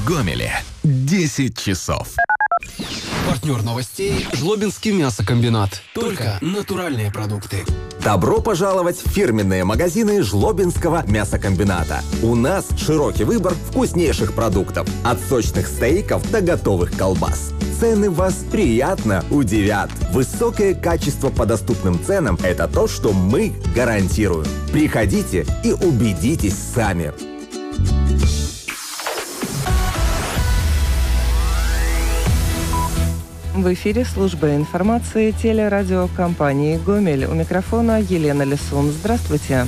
Гомеле 10 часов. Партнер новостей – Жлобинский мясокомбинат. Только натуральные продукты. Добро пожаловать в фирменные магазины Жлобинского мясокомбината. У нас широкий выбор вкуснейших продуктов. От сочных стейков до готовых колбас. Цены вас приятно удивят. Высокое качество по доступным ценам – это то, что мы гарантируем. Приходите и убедитесь сами. В эфире служба информации телерадиокомпании «Гомель». У микрофона Елена Лисун. Здравствуйте.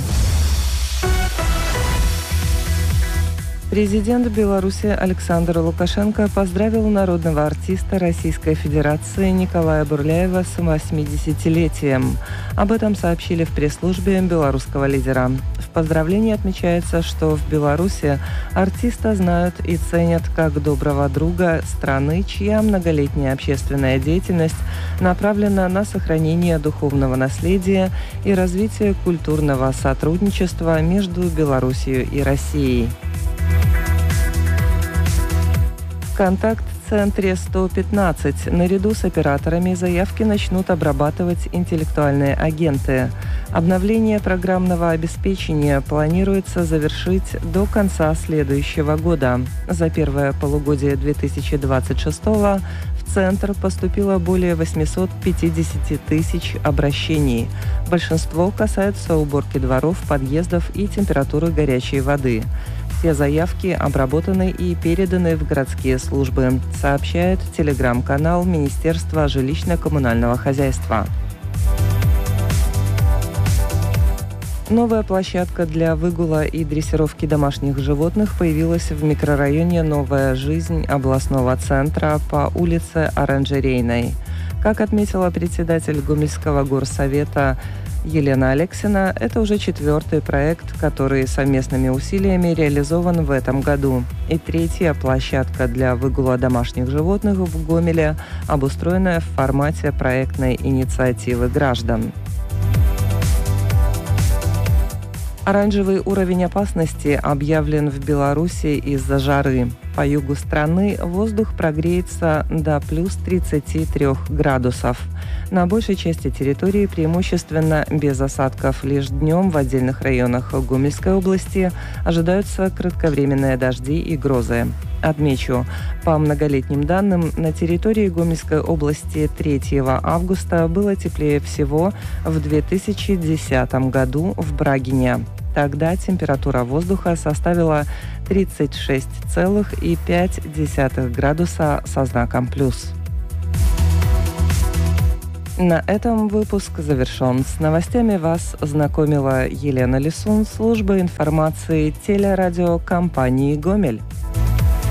Президент Беларуси Александр Лукашенко поздравил народного артиста Российской Федерации Николая Бурляева с 80-летием. Об этом сообщили в пресс-службе белорусского лидера. В поздравлении отмечается, что в Беларуси артиста знают и ценят как доброго друга страны, чья многолетняя общественная деятельность направлена на сохранение духовного наследия и развитие культурного сотрудничества между Беларусью и Россией. В контакт-центре 115 наряду с операторами заявки начнут обрабатывать интеллектуальные агенты. Обновление программного обеспечения планируется завершить до конца следующего года. За первое полугодие 2026 в Центр поступило более 850 тысяч обращений. Большинство касаются уборки дворов, подъездов и температуры горячей воды. Все заявки обработаны и переданы в городские службы, сообщает телеграм-канал Министерства жилищно-коммунального хозяйства. Новая площадка для выгула и дрессировки домашних животных появилась в микрорайоне «Новая жизнь» областного центра по улице Оранжерейной. Как отметила председатель Гомельского горсовета Елена Алексина, это уже 4-й проект, который совместными усилиями реализован в этом году. И 3-я площадка для выгула домашних животных в Гомеле, обустроенная в формате проектной инициативы граждан. Оранжевый уровень опасности объявлен в Беларуси из-за жары. По югу страны воздух прогреется до плюс 33 градусов. На большей части территории преимущественно без осадков. Лишь днем в отдельных районах Гомельской области ожидаются кратковременные дожди и грозы. Отмечу, по многолетним данным, на территории Гомельской области 3 августа было теплее всего в 2010 году в Брагине. Тогда температура воздуха составила 36,5 градуса со знаком «плюс». На этом выпуск завершен. С новостями вас знакомила Елена Лисун, служба информации телерадиокомпании «Гомель».